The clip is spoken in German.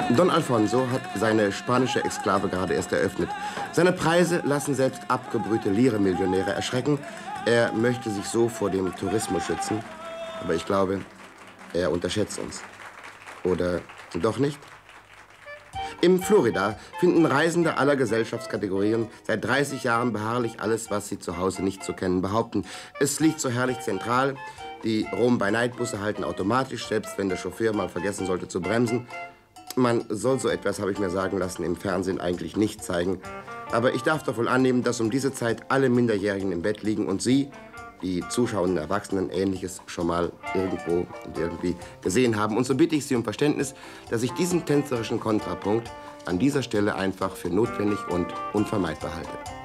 Don Alfonso hat seine spanische Exklave gerade erst eröffnet. Seine Preise lassen selbst abgebrühte Lire-Millionäre erschrecken. Er möchte sich so vor dem Tourismus schützen. Aber ich glaube, er unterschätzt uns. Oder doch nicht? Im Florida finden Reisende aller Gesellschaftskategorien seit 30 Jahren beharrlich alles, was sie zu Hause nicht zu kennen behaupten. Es liegt so herrlich zentral. Die Rom-by-Night-Busse halten automatisch, selbst wenn der Chauffeur mal vergessen sollte zu bremsen. Man soll so etwas, habe ich mir sagen lassen, im Fernsehen eigentlich nicht zeigen. Aber ich darf doch wohl annehmen, dass um diese Zeit alle Minderjährigen im Bett liegen und Sie, die zuschauenden Erwachsenen, Ähnliches schon mal irgendwo und irgendwie gesehen haben. Und so bitte ich Sie um Verständnis, dass ich diesen tänzerischen Kontrapunkt an dieser Stelle einfach für notwendig und unvermeidbar halte.